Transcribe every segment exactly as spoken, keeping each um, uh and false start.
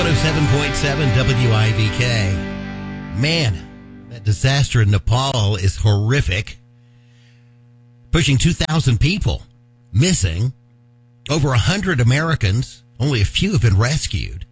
one oh seven point seven W I V K. Man, that disaster in Nepal is horrific. Pushing two thousand people missing. Over one hundred Americans. Only a few have been rescued.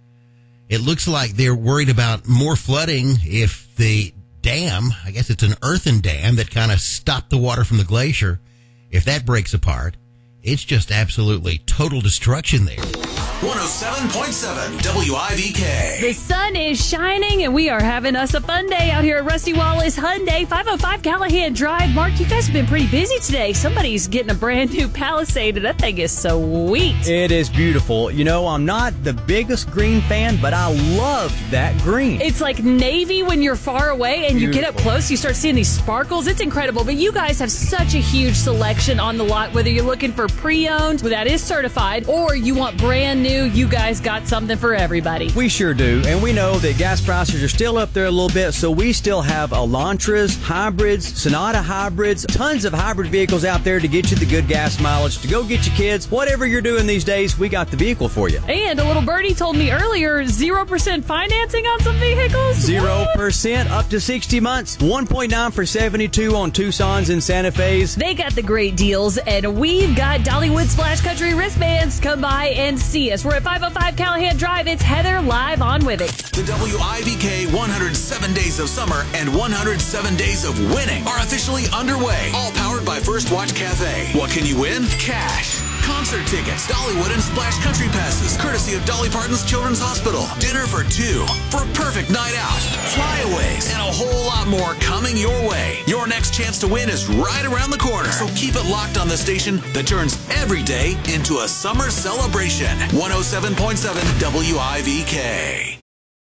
It looks like they're worried about more flooding if the dam, I guess it's an earthen dam that kind of stopped the water from the glacier, if that breaks apart. It's just absolutely total destruction there. one oh seven point seven W I V K. The sun is shining, and we are having us a fun day out here at Rusty Wallace Hyundai, five oh five Callahan Drive. Mark, you guys have been pretty busy today. Somebody's getting a brand new Palisade, and that thing is sweet. It is beautiful. You know, I'm not the biggest green fan, but I love that green. It's like navy when you're far away, and you get up close, you start seeing these sparkles. It's incredible, but you guys have such a huge selection on the lot, whether you're looking for pre-owned, that is certified, or you want brand new. You guys got something for everybody. We sure do, and we know that gas prices are still up there a little bit, so we still have Elantras, hybrids, Sonata hybrids, tons of hybrid vehicles out there to get you the good gas mileage, to go get your kids. Whatever you're doing these days, we got the vehicle for you. And a little birdie told me earlier, zero percent financing on some vehicles? zero percent up to sixty months, one point nine for seventy-two on Tucson's and Santa Fe's. They got the great deals, and we've got Dollywood Splash Country wristbands. Come by and see us. We're at five oh five Callahan Drive. It's Heather live on with it. The W I V K one hundred seven Days of Summer and one hundred seven Days of Winning are officially underway. All powered by First Watch Cafe. What can you win? Cash. Concert tickets, Dollywood and Splash Country passes, courtesy of Dolly Parton's Children's Hospital. Dinner for two for a perfect night out. Flyaways and a whole lot more coming your way. Your next chance to win is right around the corner. So keep it locked on the station that turns every day into a summer celebration. one oh seven point seven W I V K.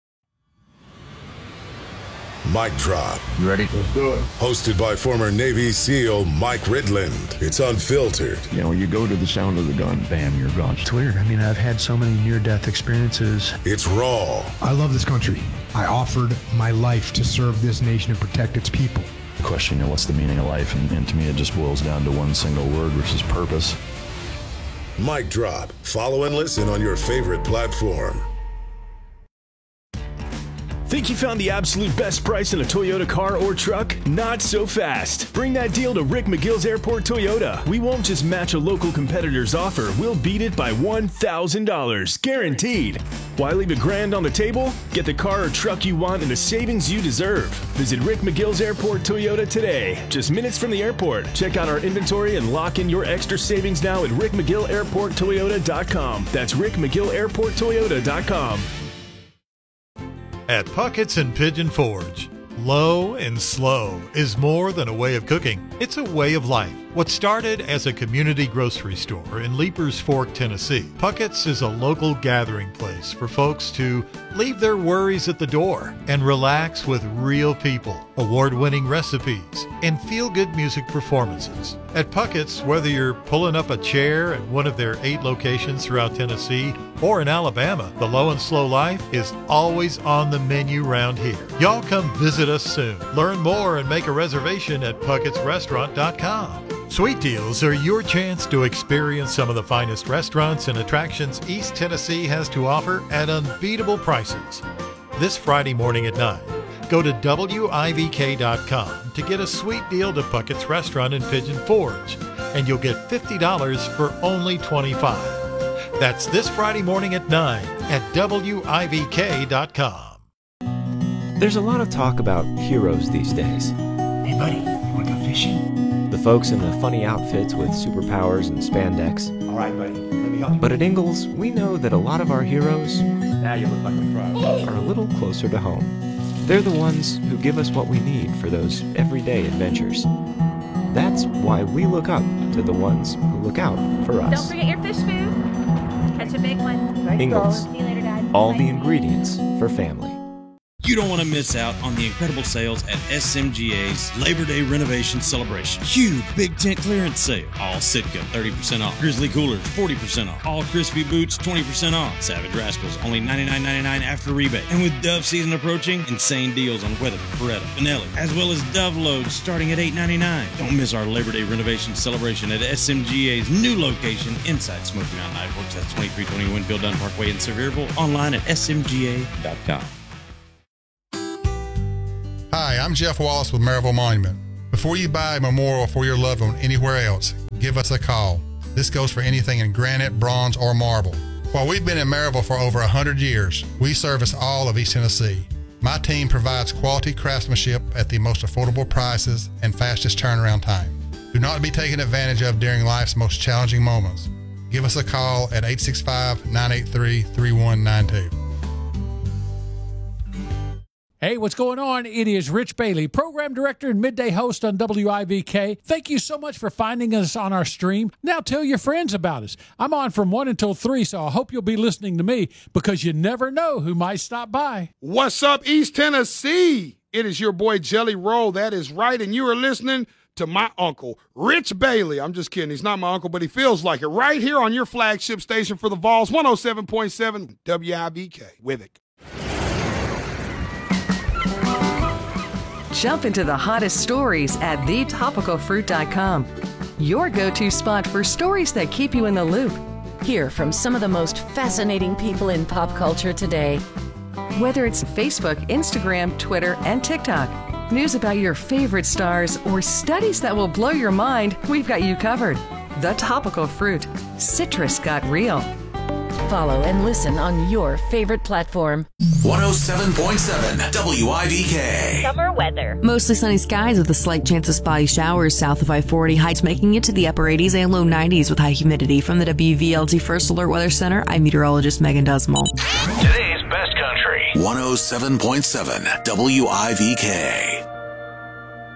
Mic Drop. You ready? Let's do it. Hosted by former Navy SEAL Mike Ridland. It's unfiltered. You know, you go to the sound of the gun, bam, you're gone. It's weird. I mean, I've had so many near-death experiences. It's raw. I love this country. I offered my life to serve this nation and protect its people. Question, you know, what's the meaning of life? And, and to me, it just boils down to one single word, which is purpose. Mic Drop. Follow and listen on your favorite platform. Think you found the absolute best price in a Toyota car or truck? Not so fast. Bring that deal to Rick McGill's Airport Toyota. We won't just match a local competitor's offer. We'll beat it by one thousand dollars. Guaranteed. Why leave a grand on the table? Get the car or truck you want and the savings you deserve. Visit Rick McGill's Airport Toyota today. Just minutes from the airport. Check out our inventory and lock in your extra savings now at rick mcgill airport toyota dot com. That's rick mcgill airport toyota dot com. At Puckett's and Pigeon Forge, low and slow is more than a way of cooking. It's a way of life. What started as a community grocery store in Leapers Fork, Tennessee, Puckett's is a local gathering place for folks to leave their worries at the door and relax with real people, award-winning recipes, and feel-good music performances. At Puckett's, whether you're pulling up a chair at one of their eight locations throughout Tennessee or in Alabama, the low and slow life is always on the menu round here. Y'all come visit us soon. Learn more and make a reservation at pucketts restaurant dot com. Sweet Deals are your chance to experience some of the finest restaurants and attractions East Tennessee has to offer at unbeatable prices. This Friday morning at nine, go to W I V K dot com to get a sweet deal to Puckett's Restaurant in Pigeon Forge, and you'll get fifty dollars for only twenty-five dollars. That's this Friday morning at nine at W I V K dot com. There's a lot of talk about heroes these days. Hey buddy, you wanna go fishing? The folks in the funny outfits with superpowers and spandex. All right, buddy, let me help you. But at Ingalls, we know that a lot of our heroes now you look like a pro. are a little closer to home. They're the ones who give us what we need for those everyday adventures. That's why we look up to the ones who look out for us. Don't forget your fish food. Catch a big one. Ingalls. See you later, Dad. All the ingredients for family. You don't want to miss out on the incredible sales at S M G A's Labor Day Renovation Celebration. Huge big tent clearance sale. All Sitka thirty percent off. Grizzly Coolers forty percent off. All Crispy Boots twenty percent off. Savage Rascals only ninety-nine ninety-nine after rebate. And with Dove season approaching, insane deals on Weatherford, Beretta, Benelli, as well as Dove loads starting at eight ninety-nine. Don't miss our Labor Day Renovation Celebration at S M G A's new location inside Smoky Mountain Ice Works. That's twenty-three twenty Winfield Dunn Parkway in Sevierville. Online at S M G A dot com. Hi, I'm Jeff Wallace with Maryville Monument. Before you buy a memorial for your loved one anywhere else, give us a call. This goes for anything in granite, bronze, or marble. While we've been in Maryville for over one hundred years, we service all of East Tennessee. My team provides quality craftsmanship at the most affordable prices and fastest turnaround time. Do not be taken advantage of during life's most challenging moments. Give us a call at eight six five, nine eight three, three one nine two. Hey, what's going on? It is Rich Bailey, program director and midday host on W I V K. Thank you so much for finding us on our stream. Now tell your friends about us. I'm on from one until three, so I hope you'll be listening to me because you never know who might stop by. What's up, East Tennessee? It is your boy Jelly Roll. That is right, and you are listening to my uncle, Rich Bailey. I'm just kidding. He's not my uncle, but he feels like it. Right here on your flagship station for the Vols, one oh seven point seven W I V K. With it. Jump into the hottest stories at the topical fruit dot com. Your go-to spot for stories that keep you in the loop. Hear from some of the most fascinating people in pop culture today. Whether it's Facebook, Instagram, Twitter, and TikTok, news about your favorite stars, or studies that will blow your mind, we've got you covered. The Topical Fruit. Citrus got real. Follow and listen on your favorite platform. one oh seven point seven W I V K. Summer weather. Mostly sunny skies with a slight chance of spotty showers south of I forty. Highs making it to the upper eighties and low nineties with high humidity. From the W V L T First Alert Weather Center, I'm meteorologist Megan Dusmal. Today's best country. one oh seven point seven W I V K.